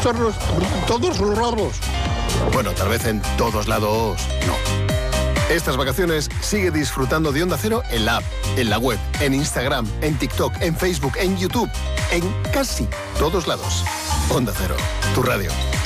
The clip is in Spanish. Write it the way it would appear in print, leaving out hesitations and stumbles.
todos los lados. Bueno, tal vez en todos lados no. Estas vacaciones sigue disfrutando de Onda Cero en la app, en la web, en Instagram, en TikTok, en Facebook, en YouTube, en casi todos lados. Onda Cero, tu radio.